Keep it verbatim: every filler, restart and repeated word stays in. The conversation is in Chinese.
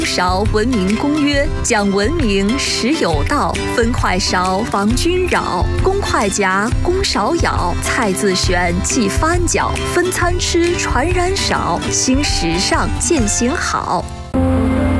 韶文明公约，讲文明实有道，分快勺防君扰，公筷夹，公勺舀，菜自选即翻搅，分餐吃传染少，新时尚践行好。